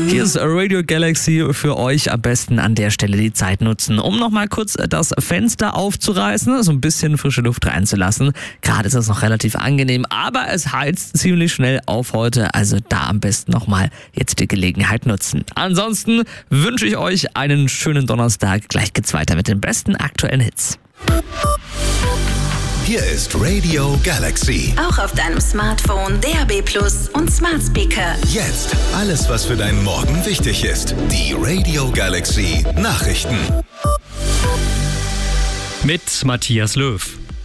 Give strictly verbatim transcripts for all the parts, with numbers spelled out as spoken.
Hier ist Radio Galaxy für euch. Am besten an der Stelle die Zeit nutzen, um nochmal kurz das Fenster aufzureißen, so ein bisschen frische Luft reinzulassen. Gerade ist es noch relativ angenehm, aber es heizt ziemlich schnell auf heute. Also da am besten nochmal jetzt die Gelegenheit nutzen. Ansonsten wünsche ich euch einen schönen Donnerstag. Gleich geht's weiter mit den besten aktuellen Hits. Hier ist Radio Galaxy. Auch auf deinem Smartphone, D A B plus und Smart Speaker. Jetzt alles, was für deinen Morgen wichtig ist. Die Radio Galaxy Nachrichten. Mit Matthias Löw.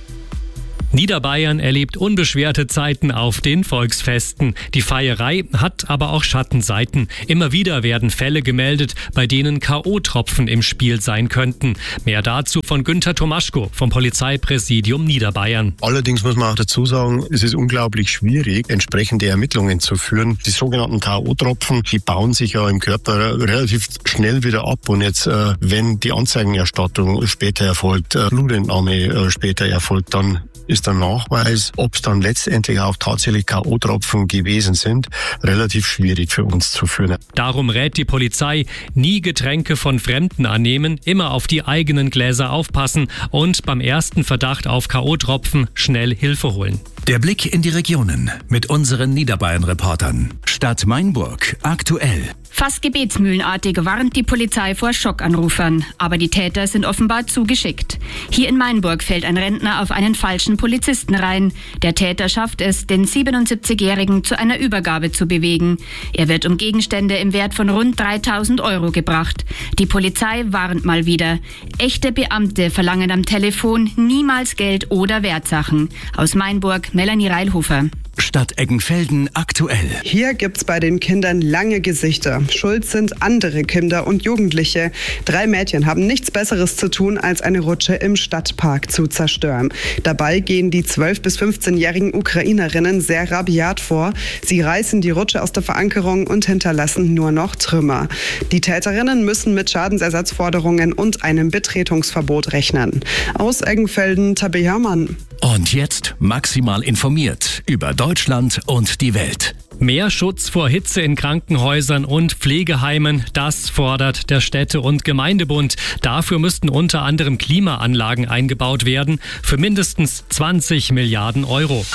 Niederbayern erlebt unbeschwerte Zeiten auf den Volksfesten. Die Feierei hat aber auch Schattenseiten. Immer wieder werden Fälle gemeldet, bei denen K O-Tropfen im Spiel sein könnten. Mehr dazu von Günther Tomaschko vom Polizeipräsidium Niederbayern. Allerdings muss man auch dazu sagen, es ist unglaublich schwierig, entsprechende Ermittlungen zu führen. Die sogenannten K O-Tropfen, die bauen sich ja im Körper relativ schnell wieder ab. Und jetzt, äh, wenn die Anzeigenerstattung später erfolgt, äh, Blutentnahme äh, später erfolgt, dann ist der Nachweis, ob es dann letztendlich auch tatsächlich K O-Tropfen gewesen sind, relativ schwierig für uns zu führen. Darum rät die Polizei, nie Getränke von Fremden annehmen, immer auf die eigenen Gläser aufpassen und beim ersten Verdacht auf K O-Tropfen schnell Hilfe holen. Der Blick in die Regionen mit unseren Niederbayern-Reportern. Stadt Mainburg aktuell. Fast gebetsmühlenartig warnt die Polizei vor Schockanrufern. Aber die Täter sind offenbar zu geschickt. Hier in Mainburg fällt ein Rentner auf einen falschen Polizisten rein. Der Täter schafft es, den siebenundsiebzigjährigen zu einer Übergabe zu bewegen. Er wird um Gegenstände im Wert von rund dreitausend Euro gebracht. Die Polizei warnt mal wieder. Echte Beamte verlangen am Telefon niemals Geld oder Wertsachen. Aus Mainburg, Melanie Reilhofer. Stadt Eggenfelden aktuell. Hier gibt's bei den Kindern lange Gesichter. Schuld sind andere Kinder und Jugendliche. Drei Mädchen haben nichts Besseres zu tun, als eine Rutsche im Stadtpark zu zerstören. Dabei gehen die zwölf- bis fünfzehnjährigen Ukrainerinnen sehr rabiat vor. Sie reißen die Rutsche aus der Verankerung und hinterlassen nur noch Trümmer. Die Täterinnen müssen mit Schadensersatzforderungen und einem Betretungsverbot rechnen. Aus Eggenfelden, Tabea Mann. Und jetzt maximal informiert über Deutschland und die Welt. Mehr Schutz vor Hitze in Krankenhäusern und Pflegeheimen, das fordert der Städte- und Gemeindebund. Dafür müssten unter anderem Klimaanlagen eingebaut werden für mindestens zwanzig Milliarden Euro.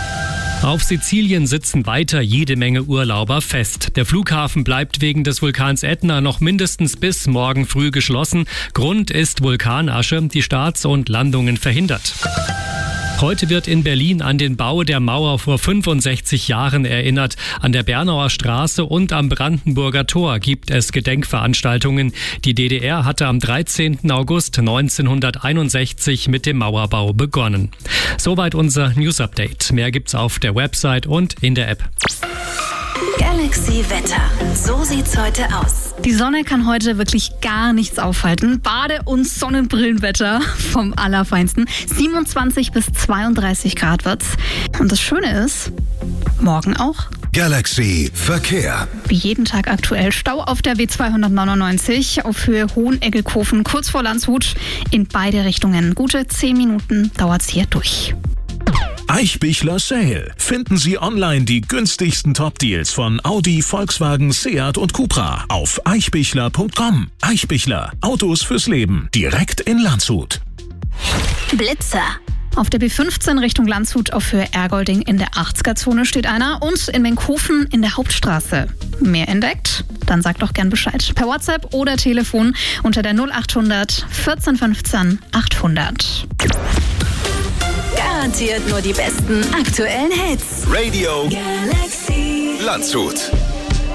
Auf Sizilien sitzen weiter jede Menge Urlauber fest. Der Flughafen bleibt wegen des Vulkans Ätna noch mindestens bis morgen früh geschlossen. Grund ist Vulkanasche, die Starts und Landungen verhindert. Heute wird in Berlin an den Bau der Mauer vor fünfundsechzig Jahren erinnert. An der Bernauer Straße und am Brandenburger Tor gibt es Gedenkveranstaltungen. Die D D R hatte am dreizehnten August neunzehnhunderteinundsechzig mit dem Mauerbau begonnen. Soweit unser News Update. Mehr gibt's auf der Website und in der App. Galaxy Wetter. So sieht's heute aus. Die Sonne kann heute wirklich gar nichts aufhalten. Bade- und Sonnenbrillenwetter vom Allerfeinsten. siebenundzwanzig bis zweiunddreißig Grad wird's. Und das Schöne ist, morgen auch. Galaxy Verkehr. Wie jeden Tag aktuell Stau auf der W zweihundertneunundneunzig auf Höhe Hoheneggelkofen kurz vor Landshut in beide Richtungen. Gute zehn Minuten dauert's hier durch. Eichbichler Sale. Finden Sie online die günstigsten Top-Deals von Audi, Volkswagen, Seat und Cupra auf eichbichler punkt com. Eichbichler. Autos fürs Leben. Direkt in Landshut. Blitzer. Auf der B fünfzehn Richtung Landshut auf Höhe Ergolding in der achtziger-Zone steht einer und in Menkhofen in der Hauptstraße. Mehr entdeckt? Dann sagt doch gern Bescheid. Per WhatsApp oder Telefon unter der null achthundert vierzehn fünfzehn achthundert. Garantiert nur die besten aktuellen Hits. Radio Galaxy Landshut.